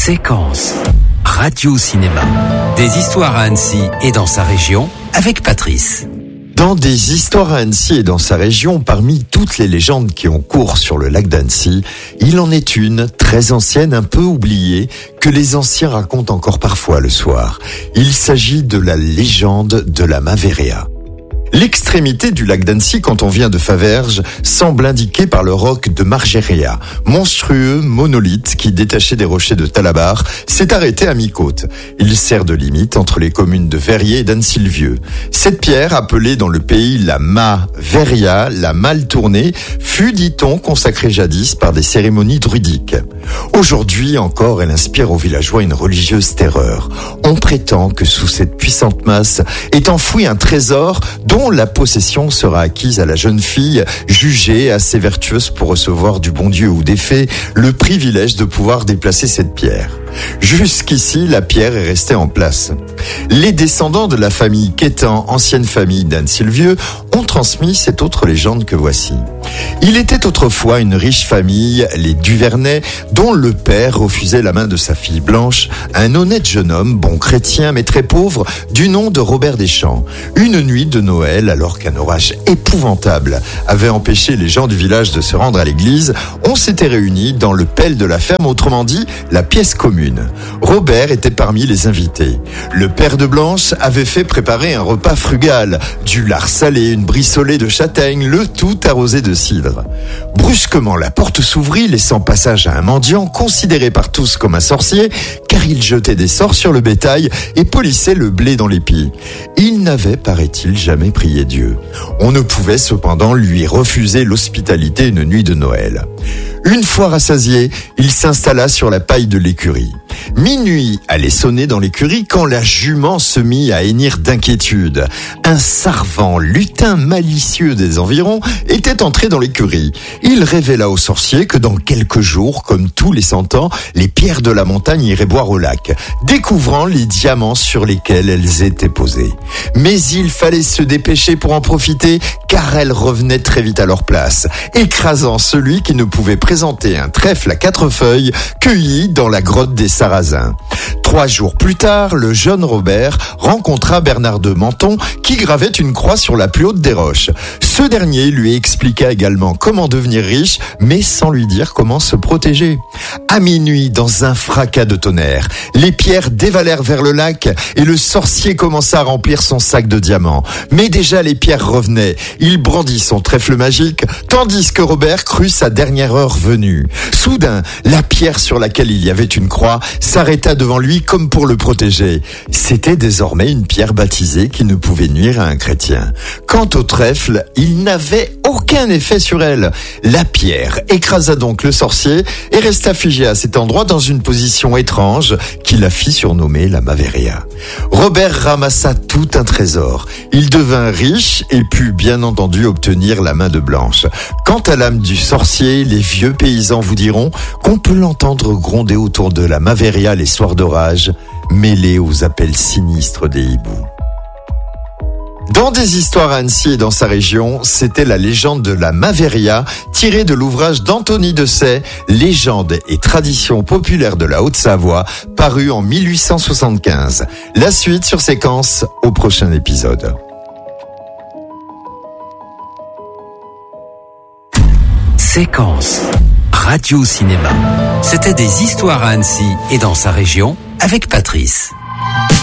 Séquence Radio-Cinéma. Des histoires à Annecy et dans sa région avec Patrice. Dans des histoires à Annecy et dans sa région, parmi toutes les légendes qui ont cours sur le lac d'Annecy, il en est une, très ancienne, un peu oubliée, que les anciens racontent encore parfois le soir. Il s'agit de la légende de la Maveria. L'extrémité du lac d'Annecy, quand on vient de Faverges, semble indiquée par le roc de Margeria, monstrueux monolithe qui, détaché des rochers de Talabar, s'est arrêté à mi-côte. Il sert de limite entre les communes de Verrier et d'Annecy-le-Vieux. Cette pierre, appelée dans le pays la Maveria, la mal tournée, fut, dit-on, consacrée jadis par des cérémonies druidiques. Aujourd'hui encore, elle inspire aux villageois une religieuse terreur. On prétend que sous cette puissante masse est enfoui un trésor dont la possession sera acquise à la jeune fille, jugée assez vertueuse pour recevoir du bon Dieu ou des fées le privilège de pouvoir déplacer cette pierre. Jusqu'ici, la pierre est restée en place. Les descendants de la famille Quétan, ancienne famille d'Annecy-le-Vieux, ont transmis cette autre légende que voici. Il était autrefois une riche famille, les Duvernay, dont le père refusait la main de sa fille Blanche, un honnête jeune homme, bon chrétien mais très pauvre, du nom de Robert Deschamps. Une nuit de Noël, alors qu'un orage épouvantable avait empêché les gens du village de se rendre à l'église, on s'était réunis dans le pelle de la ferme, autrement dit, la pièce commune. Robert était parmi les invités. Le père de Blanche avait fait préparer un repas frugal, du lard salé, une brissolée de châtaigne, le tout arrosé de cidre. Brusquement, la porte s'ouvrit, laissant passage à un mendiant considéré par tous comme un sorcier, car il jetait des sorts sur le bétail et polissait le blé dans l'épi. Il n'avait, paraît-il, jamais prié Dieu. On ne pouvait cependant lui refuser l'hospitalité une nuit de Noël. Une fois rassasié, il s'installa sur la paille de l'écurie. Minuit allait sonner dans l'écurie quand la jument se mit à hennir d'inquiétude. Un sarvant lutin malicieux des environs était entré dans l'écurie. Il révéla au sorcier que dans quelques jours, comme tous les 100 ans, les pierres de la montagne iraient boire au lac, découvrant les diamants sur lesquels elles étaient posées. Mais il fallait se dépêcher pour en profiter, car elles revenaient très vite à leur place, écrasant celui qui ne pouvait présenter un trèfle à 4 feuilles cueilli dans la grotte des Sarrasins. 3 jours plus tard, le jeune Robert rencontra Bernard de Menton qui gravait une croix sur la plus haute des roches. Ce dernier lui expliqua également comment devenir riche, mais sans lui dire comment se protéger. À minuit, dans un fracas de tonnerre, les pierres dévalèrent vers le lac et le sorcier commença à remplir son sac de diamants. Mais déjà les pierres revenaient. Il brandit son trèfle magique, tandis que Robert crut sa dernière heure venue. Soudain, la pierre sur laquelle il y avait une croix s'arrêta devant lui comme pour le protéger. C'était désormais une pierre baptisée qui ne pouvait nuire à un chrétien. Quant au trèfle, il n'avait aucun effet sur elle. La pierre écrasa donc le sorcier et resta figé à cet endroit dans une position étrange qui la fit surnommer la Maveria. Robert ramassa tout un trésor. Il devint riche et put bien entendu obtenir la main de Blanche. Quant à l'âme du sorcier, les vieux paysans vous diront qu'on peut l'entendre gronder autour de la Maveria les soirs d'orage, mêlés aux appels sinistres des hiboux. Dans des histoires à Annecy et dans sa région, c'était la légende de la Maveria, tirée de l'ouvrage d'Anthony Dessay, Légendes et traditions populaires de la Haute-Savoie, paru en 1875. La suite sur Séquence au prochain épisode. Séquence Radio-Cinéma. C'était des histoires à Annecy et dans sa région avec Patrice.